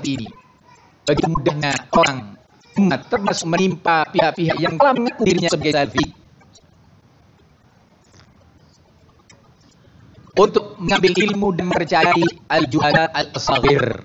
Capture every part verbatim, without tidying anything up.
seperti ini. Begitu mudahnya orang umat termasuk menimpa pihak-pihak yang telah mengaku dirinya sebagai salafi untuk mengambil ilmu dan mempercayai al-juhala al-asagir.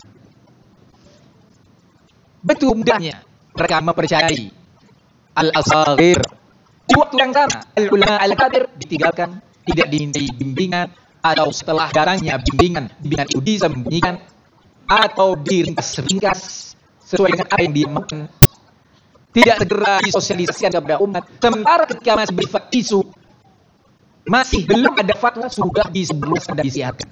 Betul mudahnya mereka mempercayai al-asagir. Di waktu yang sama, al-ulama al-kabir ditinggalkan, tidak dimintai bimbingan, atau setelah datangnya bimbingan, bimbingan itu disembunyikan, atau diringkas-ringkas sesuai dengan apa yang dia makan. Tidak segera disosialisasikan kepada umat. Sementara ketika masih bersifat isu, masih belum ada fatwa, sudah disebarluaskan dan disiarkan.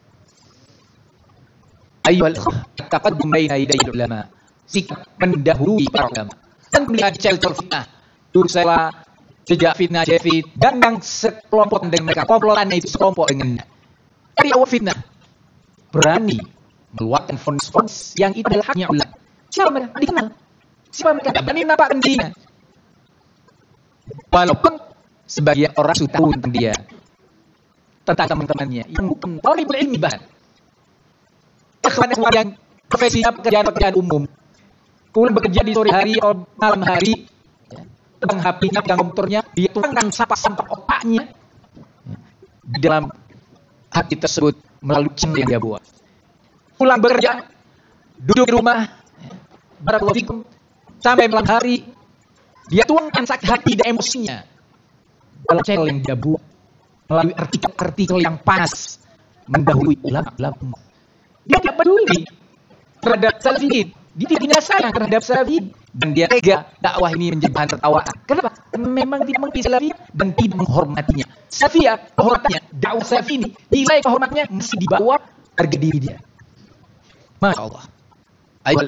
Ayyuhal ikhwah, taqaddum baina yadayil ulama. Sikap mendahului para ulama. Dan melihat celcol fitnah. Dulu saya sejak fitnah Jafid dan yang sekelompok dengan mereka, komplotannya itu sekelompok dengan dari awal fitnah berani meluapkan fons-fons yang itu adalah haknya ulama. Siapa mereka? Dikenal. Siapa mereka? Berani nampakkan dirinya. Walaupun sebagian orang sudah tahu tentang dia, tentang teman-temannya yang bukan talibul ilmi bahkan. Ikhwan-ikhwan yang profesinya pekerjaan-pekerjaan umum, kemudian bekerja di sore hari atau malam hari, pegang H P-nya, pegang komputernya, dia tuangkan sampah-sampah otaknya di dalam hati tersebut melalui channel yang dia buat. Pulang bekerja, duduk di rumah, barakallahu fikum, sampai malam hari, dia tuangkan sakit hati dan emosinya dalam channel yang dia buat melalui artikel-artikel yang panas mendahului ulama-ulama. Dia tidak peduli terhadap salafiyin, dia tidak sayang terhadap salafiyin, dan dia tega dakwah ini menjadi bahan tertawaan. Kenapa? Memang tidak mengerti salafi dan tidak menghormatinya. Salafiyah, kehormatannya, dakwah salafi ini, nilai kehormatannya masih di bawah harga diri dia. Masya Allah. Ayo,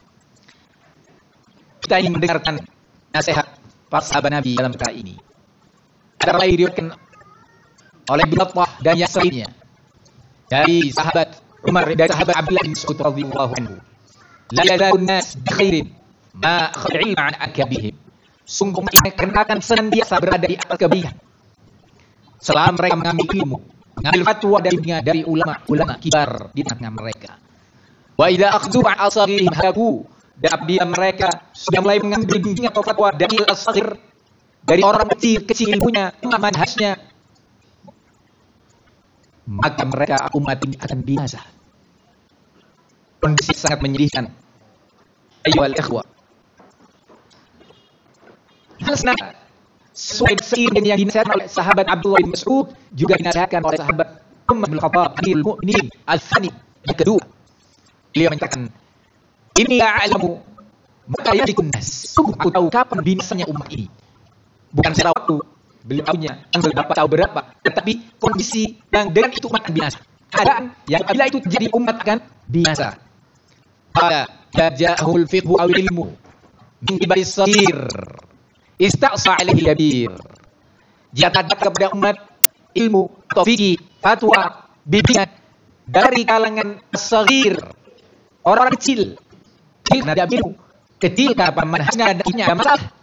kita ingin mendengarkan nasihat para sahabat Nabi dalam perkara ini. Ada lain diriwayatkan oleh Ibnu Battah dan yang lainnya dari sahabat Umar, dari sahabat Abdullah bin Mas'ud radhiyallahu anhu. La yazalun nas bi khairin ma khai'il ma'an akabihim. Sungguh mereka akan senantiasa berada di atas kebaikan selama mereka mengambil ilmu, mengambil fatwa dari dari ulama-ulama kibar di tengah mereka. Wa idza akhdu al-asghirihim hagu, dan apabila mereka sudah mulai mengambil bimbingan atau fatwa dari al-asghir, dari orang kecil kecil ilmunya, manhajnya, maka mereka umat ini akan binasa. Kondisi sangat menyedihkan. Ayyuhal ikhwah, Hasna sesuai seiring yang dinasihatkan oleh sahabat Abdullah bin Mas'ud, juga dinasihatkan oleh sahabat Umar bin Khattab Amirul Mukminin al-Thani yang kedua. Beliau menyatakan, ini a'lamu maka yalikun nas. Sungguh aku tahu kapan binasanya umat ini. Bukan secara waktu, beliau tahunya tanggal berapa, tahu berapa, tetapi kondisi yang dengan itu umat akan binasa. Keadaan yang bila itu terjadi umat akan binasa. Pada ja'ahul fiqhu aw ilmu min kibaris saghir ista'sa alaihi kabir. Jika datang kepada umat ilmu atau fikih, fatwa, bimbingan dari kalangan saghir, orang kecil, kecil karena ada ilmu, kecil karena manhajnya ada masalah,